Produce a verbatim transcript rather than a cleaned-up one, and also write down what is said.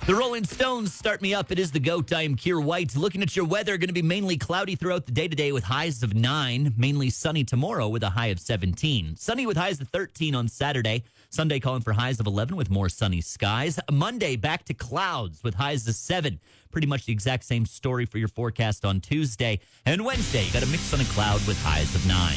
The Rolling Stones start me up. It is the GOAT. I am Keir White. Looking at your weather, going to be mainly cloudy throughout the day today with highs of nine. Mainly sunny tomorrow with a high of seventeen. Sunny with highs of thirteen on Saturday. Sunday calling for highs of eleven with more sunny skies. Monday back to clouds with highs of seven. Pretty much the exact same story for your forecast on Tuesday. And Wednesday, you got a mix on a cloud with highs of nine.